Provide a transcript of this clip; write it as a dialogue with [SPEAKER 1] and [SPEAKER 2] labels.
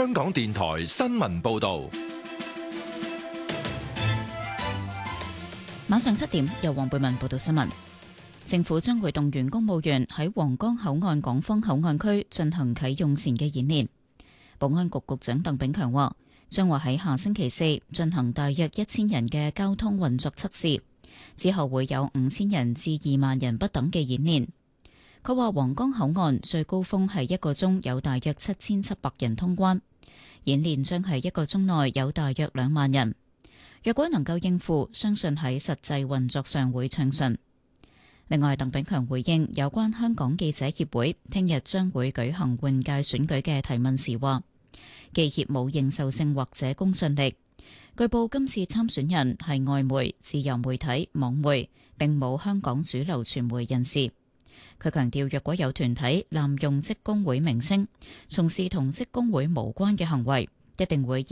[SPEAKER 1] 香港電台新聞報道。
[SPEAKER 2] 晚上7點，由黃貝文報道新聞。政府將會動員公務員喺皇崗口岸港方口岸區進行啟用前嘅演練。保安局局長鄧炳強話，將會喺下星期4進行大約1000人嘅交通運作測試，之後會有5000人至2萬人不等嘅演練。佢話皇崗口岸最高峰係1個鐘有大約7700人通關，演練將係1個鐘內有大約2萬人。若果能夠應付，相信喺實際運作上會暢順。另外，鄧炳強回應有關香港記者協會聽日將會舉行換屆選舉嘅提問時話，記協冇認受性或者公信力。據報今次參選人係外媒、自由媒體、網媒，並冇香港主流傳媒人士。佢強調，若果有團體濫用職工會名稱，從事同職工會無關嘅行為，一定會